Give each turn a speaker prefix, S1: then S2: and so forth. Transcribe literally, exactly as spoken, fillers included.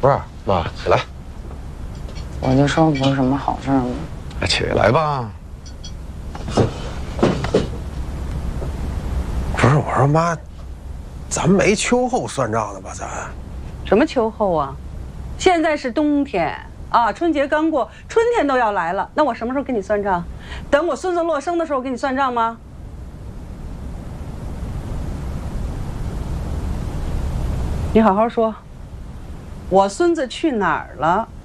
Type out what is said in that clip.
S1: 不是妈，起来。
S2: 我就说不是什么好事吗？
S1: 起来吧。不是，我说妈，咱没秋后算账的吧？咱
S3: 什么秋后啊？现在是冬天啊，春节刚过，春天都要来了。那我什么时候跟你算账？等我孙子落生的时候跟你算账吗？你好好说，我孙子去哪儿了？